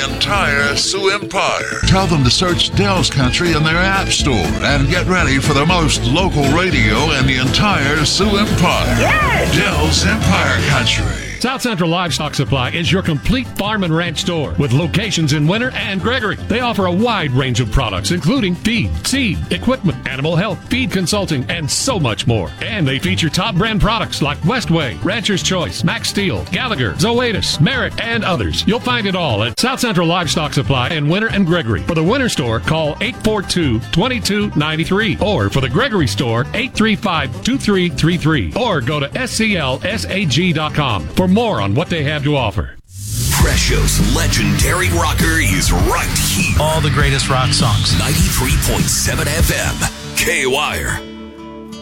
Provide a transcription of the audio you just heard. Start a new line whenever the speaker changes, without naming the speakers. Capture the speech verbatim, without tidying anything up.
entire Sioux Empire. Tell them to search Dell's Country in their app store and get ready for the most local radio in the entire Sioux Empire.
Yes!
Dell's Empire Country.
South Central Livestock Supply is your complete farm and ranch store with locations in Winter and Gregory. They offer a wide range of products, including feed, seed, equipment, animal health, feed consulting, and so much more. And they feature top brand products like Westway, Rancher's Choice, Max Steel, Gallagher, Zoetis, Merritt, and others. You'll find it all at South Central Livestock Supply in Winter and Gregory. For the Winter store, call eight four two, two two nine three. Or for the Gregory store, eight three five, two three three three. Or go to S C L S A G dot com for more on what they have to offer.
Presho's legendary rocker is right here.
All the greatest rock songs.
ninety-three point seven F M, K-Wire.